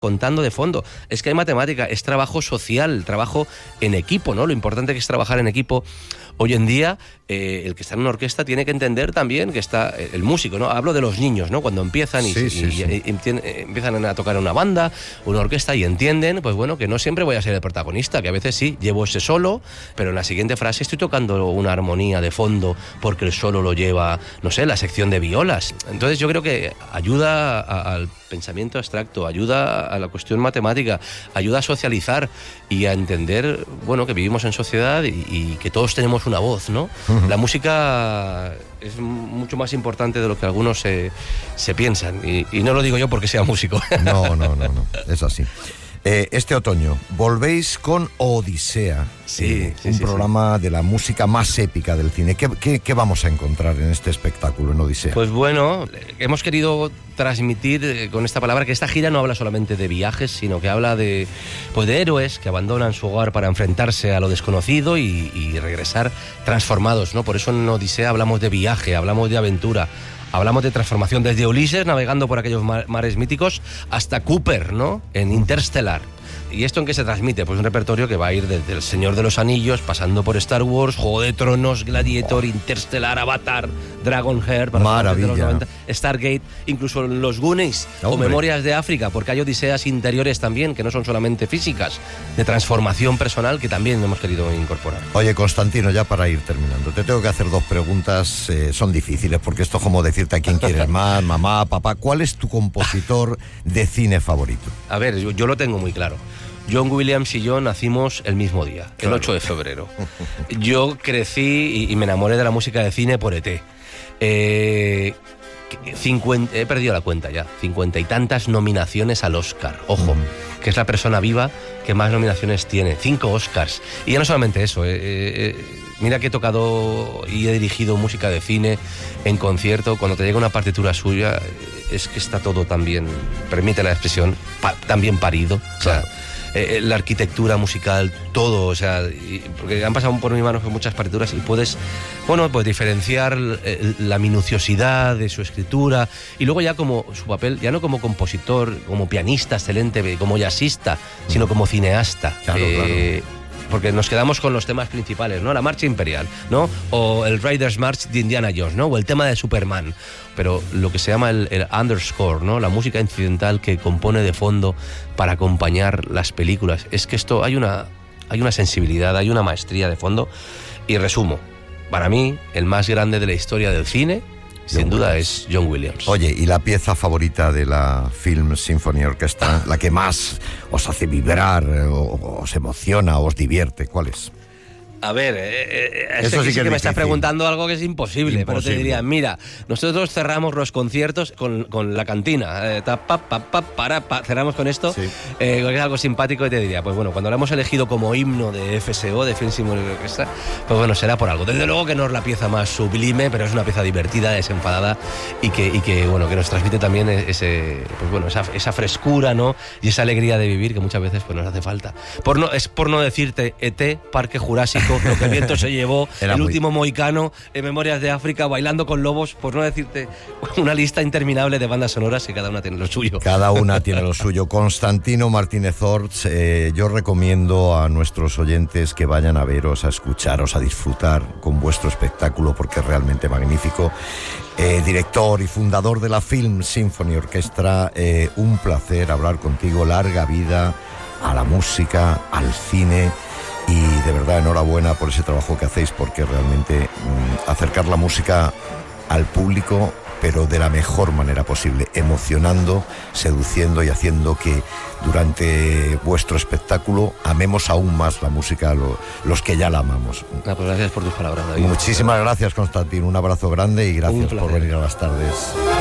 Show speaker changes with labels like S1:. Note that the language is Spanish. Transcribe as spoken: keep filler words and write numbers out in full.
S1: contando de fondo. Es que hay matemática, es trabajo social, trabajo en equipo, ¿no? Lo importante que es trabajar en equipo. Hoy en día, eh, el que está en una orquesta tiene que entender también que está el músico, ¿no? Hablo de los niños, ¿no? Cuando empiezan y,
S2: sí, sí,
S1: y,
S2: sí.
S1: y, y empiezan a tocar en una banda, una orquesta y entienden, pues bueno, que no siempre voy a ser el protagonista, que a veces sí, llevo ese solo, pero en la siguiente frase estoy tocando una armonía de fondo porque el solo lo lleva, no sé, la sección de violas. Entonces yo creo que ayuda a, al pensamiento abstracto, ayuda a la cuestión matemática, ayuda a socializar y a entender, bueno, que vivimos en sociedad y, y que todos tenemos una voz, ¿no? Uh-huh. La música es mucho más importante de lo que algunos se, se piensan y, y no lo digo yo porque sea músico.
S2: No, no, no, no, es así. Eh, este otoño volvéis con Odisea,
S1: sí,
S2: eh,
S1: sí,
S2: un
S1: sí,
S2: programa
S1: sí.
S2: de la música más épica del cine. ¿Qué, qué, ¿Qué vamos a encontrar en este espectáculo, en Odisea?
S1: Pues bueno, hemos querido transmitir eh, con esta palabra que esta gira no habla solamente de viajes, sino que habla de, pues de héroes que abandonan su hogar para enfrentarse a lo desconocido y, y regresar transformados, ¿no? Por eso en Odisea hablamos de viaje, hablamos de aventura. Hablamos de transformación desde Ulises navegando por aquellos mares míticos hasta Cooper, ¿no? En Interstellar. ¿Y esto en qué se transmite? Pues un repertorio que va a ir desde El Señor de los Anillos, pasando por Star Wars, Juego de Tronos, Gladiator, Interstellar, Avatar, Dragonheart, para
S2: Maravilla.
S1: Los noventa, Stargate, incluso los Goonies o Memorias de África, porque hay odiseas interiores también, que no son solamente físicas, de transformación personal, que también hemos querido incorporar.
S2: Oye, Constantino, ya para ir terminando, te tengo que hacer dos preguntas, eh, son difíciles, porque esto es como decirte a quién quieres más, mamá, papá. ¿Cuál es tu compositor de cine favorito?
S1: A ver, yo, yo lo tengo muy claro. John Williams y yo nacimos el mismo día, claro. El ocho de febrero. Yo crecí y, y me enamoré de la música de cine por E T. Eh, cincuenta, he perdido la cuenta ya, cincuenta y tantas nominaciones al Oscar. Ojo, mm. que es la persona viva que más nominaciones tiene, cinco Oscars. Y ya no solamente eso, eh, eh, mira que he tocado y he dirigido música de cine en concierto. Cuando te llega una partitura suya, es que está todo también, permite la expresión, pa, también parido. O sea, claro. Eh, la arquitectura musical, todo, o sea, y, porque han pasado por mi mano muchas partituras y puedes, bueno, pues diferenciar eh, la minuciosidad de su escritura y luego ya como su papel, ya no como compositor, como pianista excelente, como jazzista, sino como cineasta.
S2: Claro,
S1: eh,
S2: claro.
S1: Porque nos quedamos con los temas principales, ¿no? La Marcha Imperial, ¿no? O el Raiders March de Indiana Jones, ¿no? O el tema de Superman. Pero lo que se llama el, el underscore, ¿no? La música incidental que compone de fondo para acompañar las películas. Es que esto, hay una, hay una sensibilidad, hay una maestría de fondo. Y resumo, para mí, el más grande de la historia del cine, sin duda es John Williams.
S2: Oye, ¿y la pieza favorita de la Film Symphony Orchestra, la que más os hace vibrar, o, os emociona, o os divierte, cuál es?
S1: A ver, eh, eh,
S2: Eso
S1: sí que,
S2: sí que
S1: me
S2: difícil.
S1: Estás preguntando algo que es imposible, imposible, pero te diría, mira, nosotros cerramos los conciertos con, con la cantina, eh, ta, pa, pa, pa, para, pa, cerramos con esto, sí. eh, que es algo simpático y te diría, pues bueno, cuando lo hemos elegido como himno de F S O, de Film Symphony Orchestra, pues bueno, será por algo. Desde luego que no es la pieza más sublime, pero es una pieza divertida, desenfadada y que, y que bueno, que nos transmite también ese, pues bueno, esa, esa frescura, ¿no? Y esa alegría de vivir que muchas veces pues nos hace falta. Por no, es por no decirte E T, Parque Jurásico, Lo que el viento se llevó, Era el muy... último mohicano, en Memorias de África, Bailando con lobos, por no decirte una lista interminable de bandas sonoras que cada una tiene lo suyo.
S2: Cada una tiene lo suyo. Constantino Martínez Orts, eh, yo recomiendo a nuestros oyentes que vayan a veros, a escucharos, a disfrutar con vuestro espectáculo porque es realmente magnífico. Eh, director y fundador de la Film Symphony Orchestra, eh, un placer hablar contigo, larga vida a la música, al cine. Y de verdad, enhorabuena por ese trabajo que hacéis, porque realmente mmm, acercar la música al público, pero de la mejor manera posible, emocionando, seduciendo y haciendo que durante vuestro espectáculo amemos aún más la música, lo, los que ya la amamos.
S1: Ah, pues gracias por tus palabras, David.
S2: Muchísimas gracias, Constantino. Un abrazo grande y gracias por venir a las tardes.